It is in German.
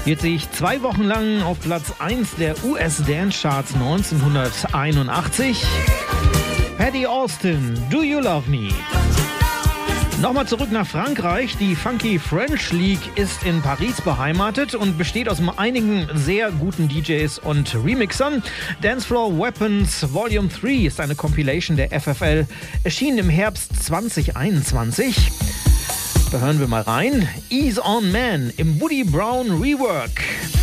Hielt sich 2 Wochen lang auf Platz 1 der US Dance Charts 1981. Paddy Austin, Do You Love Me? Nochmal zurück nach Frankreich. Die Funky French League ist in Paris beheimatet und besteht aus einigen sehr guten DJs und Remixern. Dancefloor Weapons Volume 3 ist eine Compilation der FFL, erschienen im Herbst 2021. Da hören wir mal rein. Ease on Man im Woody Brown Rework.